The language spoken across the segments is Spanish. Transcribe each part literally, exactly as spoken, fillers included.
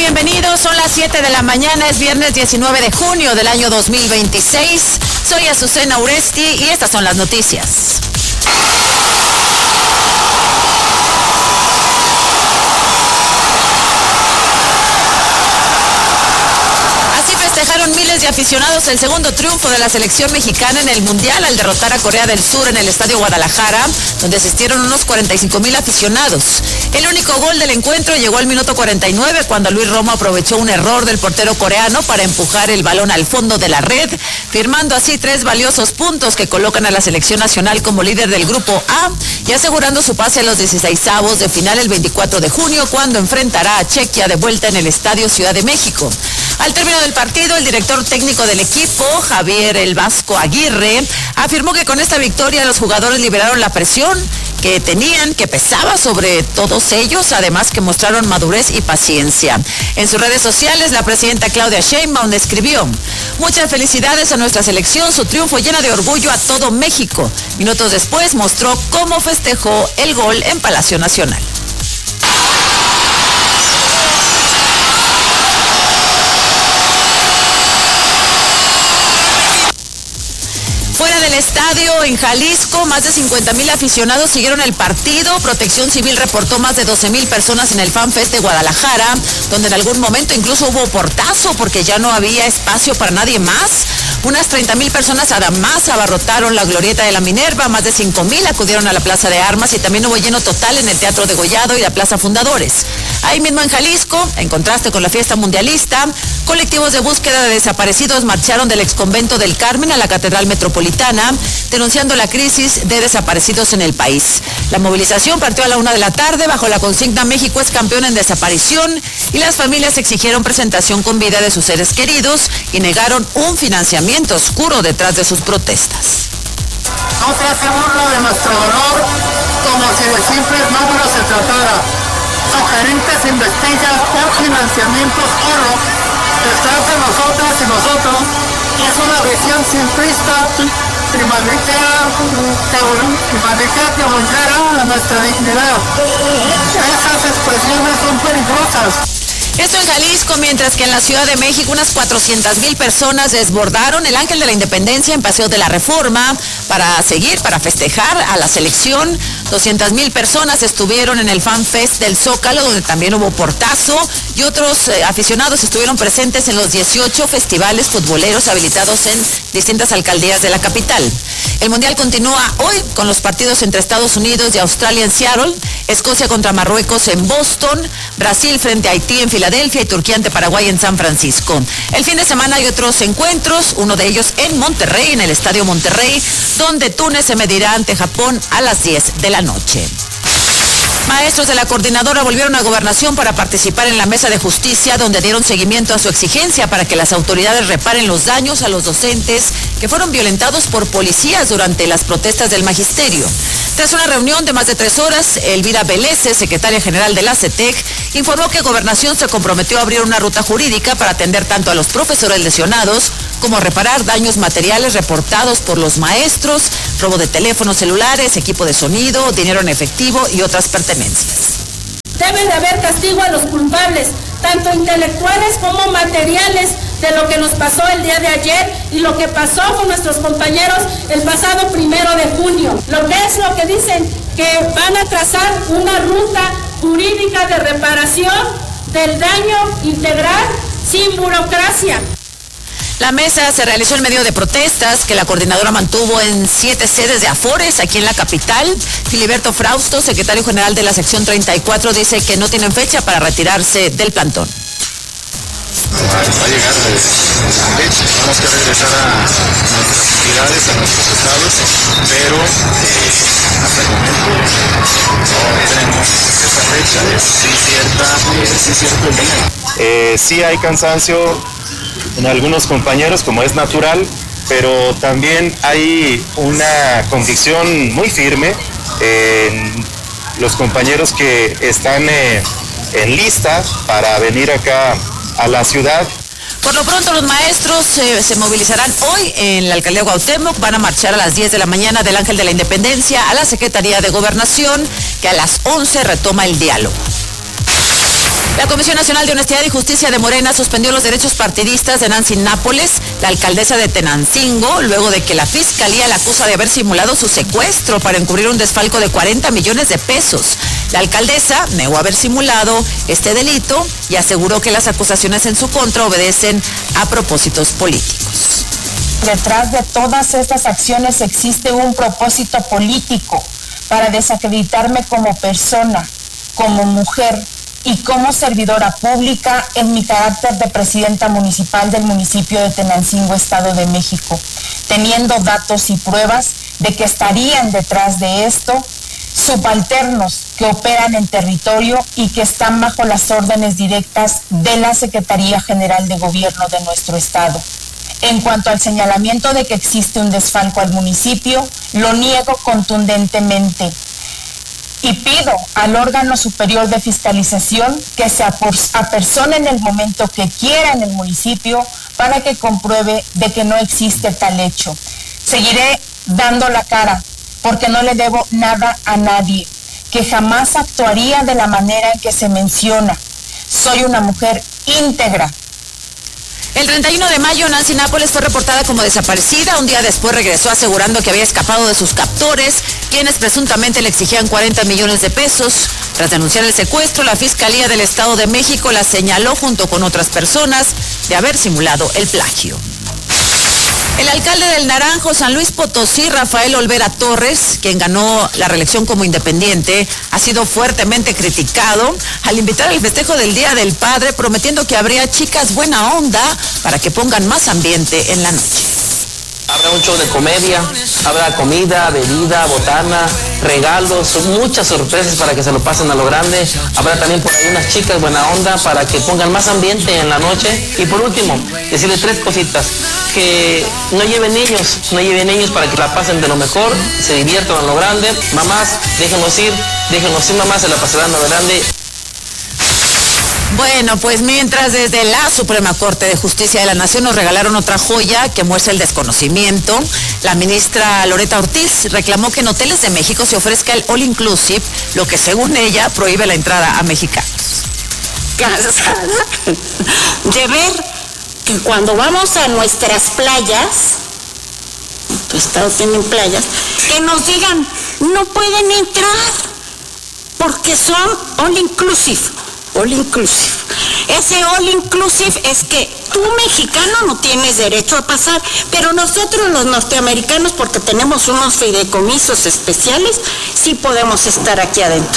bienvenidos. Son las siete de la mañana, es viernes diecinueve de junio del año dos mil veintiséis. Soy Azucena Uresti y estas son las noticias. Festejaron miles de aficionados el segundo triunfo de la selección mexicana en el Mundial al derrotar a Corea del Sur en el Estadio Guadalajara, donde asistieron unos cuarenta y cinco mil aficionados. El único gol del encuentro llegó al minuto cuarenta y nueve, cuando Luis Romo aprovechó un error del portero coreano para empujar el balón al fondo de la red, firmando así tres valiosos puntos que colocan a la selección nacional como líder del Grupo A y asegurando su pase a los dieciseisavos de final el veinticuatro de junio, cuando enfrentará a Chequia de vuelta en el Estadio Ciudad de México. Al término del partido, el director técnico del equipo, Javier El Vasco Aguirre, afirmó que con esta victoria los jugadores liberaron la presión que tenían, que pesaba sobre todos ellos, además que mostraron madurez y paciencia. En sus redes sociales, la presidenta Claudia Sheinbaum escribió: muchas felicidades a nuestra selección, su triunfo llena de orgullo a todo México. Minutos después mostró cómo festejó el gol en Palacio Nacional. Fuera del estadio, en Jalisco, más de cincuenta mil aficionados siguieron el partido. Protección Civil reportó más de doce mil personas en el Fan Fest de Guadalajara, donde en algún momento incluso hubo portazo porque ya no había espacio para nadie más. Unas treinta mil personas además abarrotaron la glorieta de la Minerva, más de cinco mil acudieron a la Plaza de Armas y también hubo lleno total en el Teatro Degollado y la Plaza Fundadores. Ahí mismo en Jalisco, en contraste con la fiesta mundialista, colectivos de búsqueda de desaparecidos marcharon del exconvento del Carmen a la Catedral Metropolitana, denunciando la crisis de desaparecidos en el país. La movilización partió a la una de la tarde bajo la consigna México es campeón en desaparición, y las familias exigieron presentación con vida de sus seres queridos y negaron un financiamiento oscuro detrás de sus protestas. No se hace burla de nuestro dolor como si de simples números se tratara. Sugerentes investigan por financiamientos oscuros detrás de nosotras y nosotros. Es una visión simplista, primarica, que vulnera a nuestra dignidad. Esas expresiones son peligrosas. Esto en Jalisco, mientras que en la Ciudad de México unas cuatrocientas mil personas desbordaron el Ángel de la Independencia en Paseo de la Reforma para seguir, para festejar a la selección. doscientas mil personas estuvieron en el Fan Fest del Zócalo, donde también hubo portazo, y otros eh, aficionados estuvieron presentes en los dieciocho festivales futboleros habilitados en distintas alcaldías de la capital. El Mundial continúa hoy con los partidos entre Estados Unidos y Australia en Seattle, Escocia contra Marruecos en Boston, Brasil frente a Haití en Filadelfia y Turquía ante Paraguay en San Francisco. El fin de semana hay otros encuentros, uno de ellos en Monterrey, en el Estadio Monterrey, donde Túnez se medirá ante Japón a las diez de la noche. Maestros de la coordinadora volvieron a Gobernación para participar en la mesa de justicia, donde dieron seguimiento a su exigencia para que las autoridades reparen los daños a los docentes que fueron violentados por policías durante las protestas del magisterio. Tras una reunión de más de tres horas, Elvira Velese, secretaria general de la CETEC, informó que Gobernación se comprometió a abrir una ruta jurídica para atender tanto a los profesores lesionados como a reparar daños materiales reportados por los maestros, robo de teléfonos celulares, equipo de sonido, dinero en efectivo y otras pertenencias. Debe de haber castigo a los culpables, tanto intelectuales como materiales, de lo que nos pasó el día de ayer y lo que pasó con nuestros compañeros el pasado primero de junio. Lo que es lo que dicen, que van a trazar una ruta jurídica de reparación del daño integral sin burocracia. La mesa se realizó en medio de protestas que la coordinadora mantuvo en siete sedes de Afores aquí en la capital. Filiberto Frausto, secretario general de la sección treinta y cuatro, dice que no tienen fecha para retirarse del plantón. Va a llegar la fecha, tenemos que regresar a nuestras actividades, a nuestros estados, pero eh, hasta el momento no tenemos esa fecha, es sí cierta, eh, sí cierto el día. Eh, sí hay cansancio en algunos compañeros, como es natural, pero también hay una convicción muy firme en los compañeros que están eh, en lista para venir acá a la ciudad. Por lo pronto los maestros eh, se movilizarán hoy en la alcaldía Cuauhtémoc, van a marchar a las diez de la mañana del Ángel de la Independencia a la Secretaría de Gobernación, que a las once retoma el diálogo. La Comisión Nacional de Honestidad y Justicia de Morena suspendió los derechos partidistas de Nancy Nápoles, la alcaldesa de Tenancingo, luego de que la Fiscalía la acusa de haber simulado su secuestro para encubrir un desfalco de cuarenta millones de pesos. La alcaldesa negó haber simulado este delito y aseguró que las acusaciones en su contra obedecen a propósitos políticos. Detrás de todas estas acciones existe un propósito político para desacreditarme como persona, como mujer y como servidora pública en mi carácter de presidenta municipal del municipio de Tenancingo, Estado de México, teniendo datos y pruebas de que estarían detrás de esto subalternos que operan en territorio y que están bajo las órdenes directas de la Secretaría General de Gobierno de nuestro Estado. En cuanto al señalamiento de que existe un desfalco al municipio, lo niego contundentemente y pido al órgano superior de fiscalización que se apersone en el momento que quiera en el municipio para que compruebe de que no existe tal hecho. Seguiré dando la cara porque no le debo nada a nadie, que jamás actuaría de la manera en que se menciona. Soy una mujer íntegra. El treinta y uno de mayo, Nancy Nápoles fue reportada como desaparecida. Un día después regresó asegurando que había escapado de sus captores, quienes presuntamente le exigían cuarenta millones de pesos. Tras denunciar el secuestro, la Fiscalía del Estado de México la señaló junto con otras personas de haber simulado el plagio. El alcalde del Naranjo, San Luis Potosí, Rafael Olvera Torres, quien ganó la reelección como independiente, ha sido fuertemente criticado al invitar al festejo del Día del Padre, prometiendo que habría chicas buena onda para que pongan más ambiente en la noche. Habrá un show de comedia, habrá comida, bebida, botana, regalos, muchas sorpresas para que se lo pasen a lo grande. Habrá también por ahí unas chicas buena onda para que pongan más ambiente en la noche. Y por último, decirles tres cositas. Que no lleven niños, no lleven niños para que la pasen de lo mejor, se diviertan a lo grande. Mamás, déjenos ir, déjenos ir, mamás, se la pasarán a lo grande. Bueno, pues mientras desde la Suprema Corte de Justicia de la Nación nos regalaron otra joya que muestra el desconocimiento, la ministra Loretta Ortiz reclamó que en hoteles de México se ofrezca el all inclusive, lo que según ella prohíbe la entrada a mexicanos. Cansada de ver que cuando vamos a nuestras playas, tu estado tiene playas, que nos digan no pueden entrar porque son all inclusive. All inclusive. Ese all inclusive es que tú mexicano no tienes derecho a pasar, pero nosotros los norteamericanos, porque tenemos unos fideicomisos especiales, sí podemos estar aquí adentro.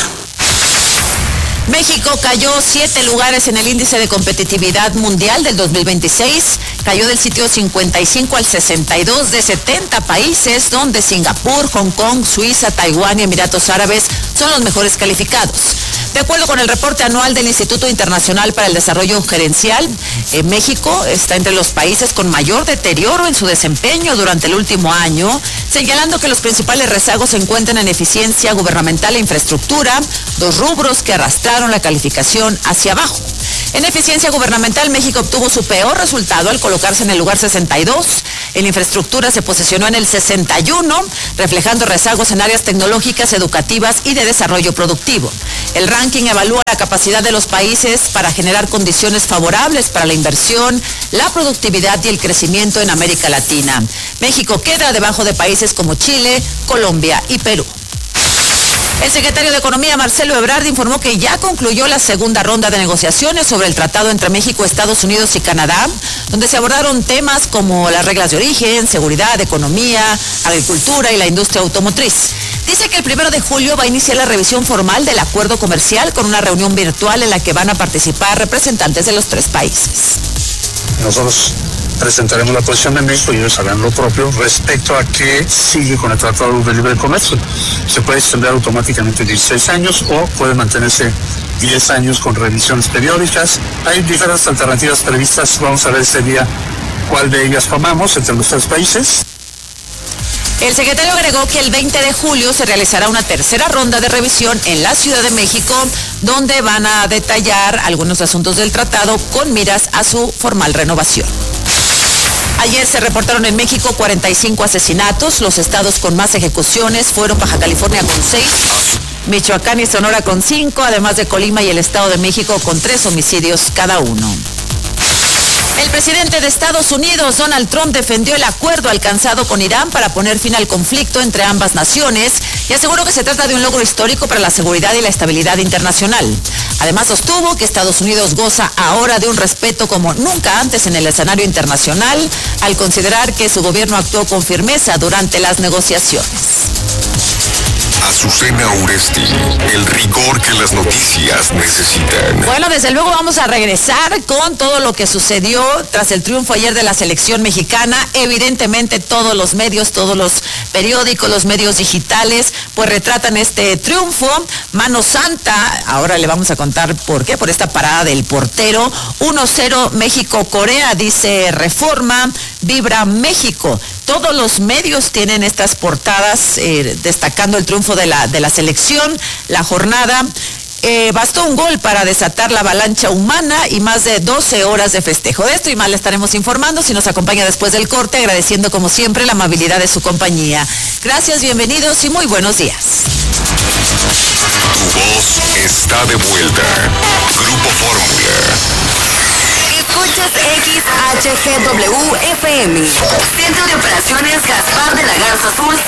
México cayó siete lugares en el índice de competitividad mundial del dos mil veintiséis. Cayó del sitio cincuenta y cinco al sesenta y dos de setenta países, donde Singapur, Hong Kong, Suiza, Taiwán y Emiratos Árabes son los mejores calificados. De acuerdo con el reporte anual del Instituto Internacional para el Desarrollo Gerencial, eh, México está entre los países con mayor deterioro en su desempeño durante el último año, señalando que los principales rezagos se encuentran en eficiencia gubernamental e infraestructura, dos rubros que arrastraron la calificación hacia abajo. En eficiencia gubernamental, México obtuvo su peor resultado al colocarse en el lugar sesenta y dos. En infraestructura se posicionó en el sesenta y uno, reflejando rezagos en áreas tecnológicas, educativas y de desarrollo productivo. El ranking evalúa la capacidad de los países para generar condiciones favorables para la inversión, la productividad y el crecimiento en América Latina. México queda debajo de países como Chile, Colombia y Perú. El secretario de Economía, Marcelo Ebrard, informó que ya concluyó la segunda ronda de negociaciones sobre el tratado entre México, Estados Unidos y Canadá, donde se abordaron temas como las reglas de origen, seguridad, economía, agricultura y la industria automotriz. Dice que el primero de julio va a iniciar la revisión formal del acuerdo comercial con una reunión virtual en la que van a participar representantes de los tres países. Nosotros presentaremos la posición de México y ellos harán lo propio respecto a que sigue con el Tratado de Libre Comercio. Se puede extender automáticamente dieciséis años o puede mantenerse diez años con revisiones periódicas. Hay diferentes alternativas previstas. Vamos a ver este día cuál de ellas tomamos entre los tres países. El secretario agregó que el veinte de julio se realizará una tercera ronda de revisión en la Ciudad de México, donde van a detallar algunos asuntos del tratado con miras a su formal renovación. Ayer se reportaron en México cuarenta y cinco asesinatos. Los estados con más ejecuciones fueron Baja California con seis, Michoacán y Sonora con cinco, además de Colima y el Estado de México con tres homicidios cada uno. El presidente de Estados Unidos, Donald Trump, defendió el acuerdo alcanzado con Irán para poner fin al conflicto entre ambas naciones y aseguró que se trata de un logro histórico para la seguridad y la estabilidad internacional. Además, sostuvo que Estados Unidos goza ahora de un respeto como nunca antes en el escenario internacional, al considerar que su gobierno actuó con firmeza durante las negociaciones. Azucena Uresti, el rigor que las noticias necesitan. Bueno, desde luego vamos a regresar con todo lo que sucedió tras el triunfo ayer de la selección mexicana. Evidentemente todos los medios, todos los periódicos, los medios digitales, pues retratan este triunfo. Mano Santa, ahora le vamos a contar por qué, por esta parada del portero. uno cero México-Corea, dice Reforma, vibra México. Todos los medios tienen estas portadas eh, destacando el triunfo de la, de la selección, la jornada. Eh, bastó un gol para desatar la avalancha humana y más de doce horas de festejo. De esto y más le estaremos informando si nos acompaña después del corte, agradeciendo como siempre la amabilidad de su compañía. Gracias, bienvenidos y muy buenos días. Tu voz está de vuelta. Grupo Fórmula. Escuchas X H G W F M. Centro de Operaciones Gaspar de la Garza Azul.